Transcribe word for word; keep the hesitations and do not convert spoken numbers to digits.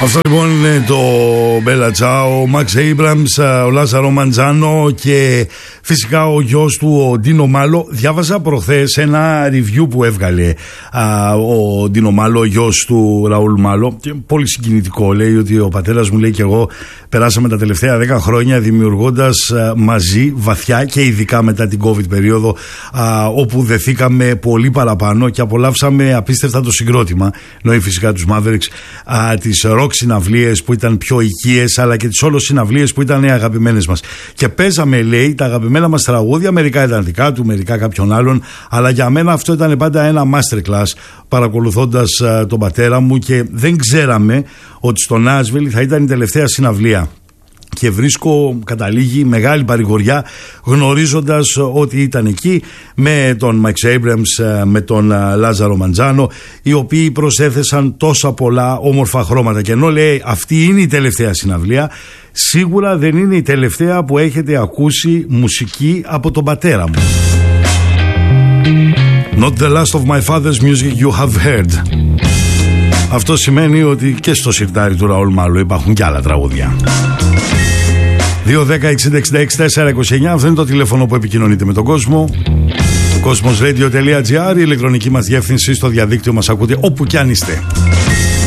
Αυτό λοιπόν είναι το Μπέλα Τσάο, ο Μαξ Έιμπραμς, ο Λάζαρο Μαντζάνο και φυσικά ο γιος του, ο Ντίνο Μάλο. Διάβαζα προχθές ένα review που έβγαλε α, ο Ντίνο Μάλο, ο γιος του Ραούλ Μάλο. Και πολύ συγκινητικό. Λέει ότι ο πατέρας μου, λέει, και εγώ περάσαμε τα τελευταία δέκα χρόνια δημιουργώντας α, μαζί βαθιά και ειδικά μετά την COVID περίοδο, α, όπου δεθήκαμε πολύ παραπάνω και απολαύσαμε απίστευτα το συγκρότημα. Εννοεί φυσικά τους Mavericks, α, τις rock συναυλίες που ήταν πιο οικίες, αλλά και τις όλο συναυλίες που ήταν οι αγαπημένες μας. Και παίζαμε, λέει, τα αγαπημένα μας τραγούδια. Μερικά ήταν δικά του, μερικά κάποιον άλλον. Αλλά για μένα αυτό ήταν πάντα ένα masterclass, παρακολουθώντας uh, τον πατέρα μου, και δεν ξέραμε ότι στο Νάσβιλ θα ήταν η τελευταία συναυλία. Και βρίσκω, καταλήγει, μεγάλη παρηγοριά γνωρίζοντας ότι ήταν εκεί με τον Μαξ Έιμπραμς, με τον Λάζαρο Μαντζάνο, οι οποίοι προσέθεσαν τόσα πολλά όμορφα χρώματα. Και ενώ λέει αυτή είναι η τελευταία συναυλία, σίγουρα δεν είναι η τελευταία που έχετε ακούσει μουσική από τον πατέρα μου. Not the last of my father's music you have heard. Αυτό σημαίνει ότι και στο σιρτάρι του Ραούλ Μάλο υπάρχουν κι άλλα τραγούδια. δύο δέκα εξήντα εξήντα έξι τέσσερα είκοσι εννιά, αυτό είναι το τηλέφωνο που επικοινωνείτε με τον κόσμο. κοσμος ρέιντιο τελεία τζι άρ, η ηλεκτρονική μας διεύθυνση, στο διαδίκτυο μας ακούτε όπου κι αν είστε.